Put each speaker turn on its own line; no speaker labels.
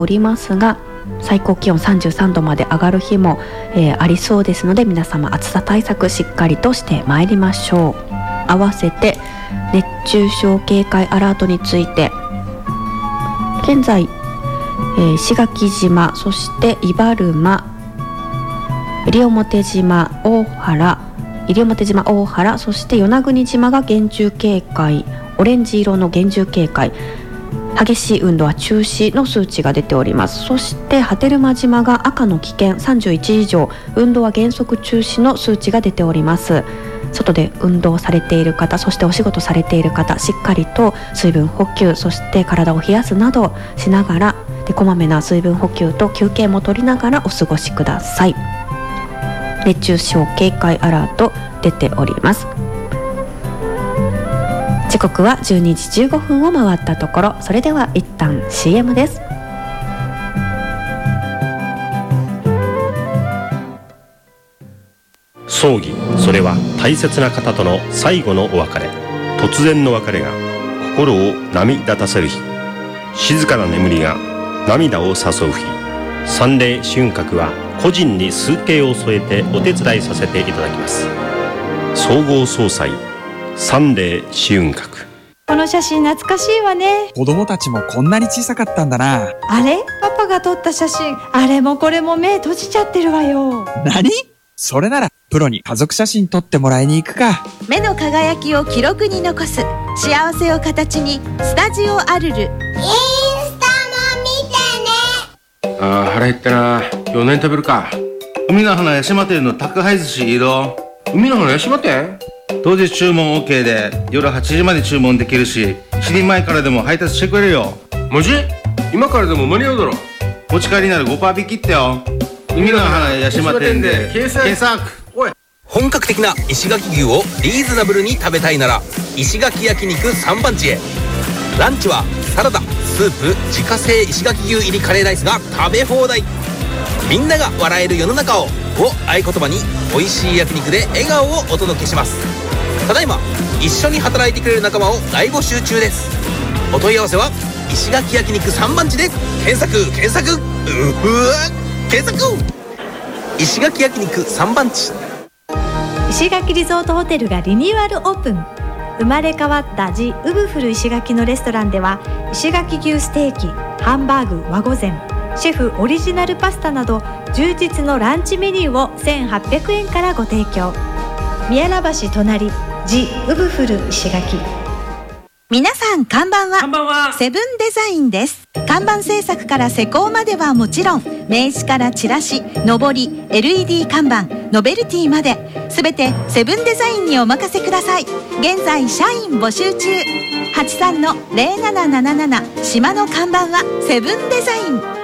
おりますが、最高気温33度まで上がる日も、ありそうですので、皆様暑さ対策しっかりとしてまいりましょう。合わせて熱中症警戒アラートについて、現在、石垣島、そして伊原間、西表島、大原、そして与那国島が厳重警戒、オレンジ色の厳重警戒、激しい運動は中止の数値が出ております。そして波照間島が赤の危険31以上、運動は原則中止の数値が出ております。外で運動されている方、そしてお仕事されている方、しっかりと水分補給、そして体を冷やすなどしながら、でこまめな水分補給と休憩も取りながらお過ごしください。熱中症警戒アラート出ております。時刻は12時15分を回ったところ、それでは一旦 CM です。
葬儀、それは大切な方との最後のお別れ。突然の別れが心を波立たせる日、静かな眠りが涙を誘う日。三礼紫雲閣は個人に数形を添えてお手伝いさせていただきます。総合総裁三礼紫雲閣。
この写真懐かしいわね。
子供たちもこんなに小さかったんだな。
あれ、パパが撮った写真、あれもこれも目閉じちゃってるわよ。
何？それならプロに家族写真撮ってもらいに行くか。
目の輝きを記録に残す、幸せを形にスタジオアルル。インスタも
見てね。腹減ったな。今日何食べるか。海の花八島店の宅配寿司いいろ。海の花八島店？当日注文 OK で夜8時まで注文できるし、7時前からでも配達してくれるよ。
マジ？今からでも間に合うだろ。
持ち帰りなら 5% 引きってよ。海の花八島店で検索。おい、
本格的な石垣牛をリーズナブルに食べたいなら石垣焼肉3番地へ。ランチはサラダ、スープ、自家製石垣牛入りカレーライスが食べ放題。みんなが笑える世の中を合言葉に、美味しい焼肉で笑顔をお届けします。ただいま一緒に働いてくれる仲間を大募集中です。お問い合わせは石垣焼肉3番地で検索。石垣焼肉3番地。
石垣リゾートホテルがリニューアルオープン。生まれ変わったジ・ウブフル石垣のレストランでは、石垣牛ステーキ、ハンバーグ、和御膳、シェフオリジナルパスタなど充実のランチメニューを1800円からご提供。宮良橋隣、ジ・ウブフル石垣。
皆さんこんばんは。
こんばんは。
セブンデザインです。看板制作から施工まではもちろん、名刺からチラシ、のぼり、LED 看板、ノベルティまで、すべてセブンデザインにお任せください。現在社員募集中。83-0777、島の看板はセブンデザイン。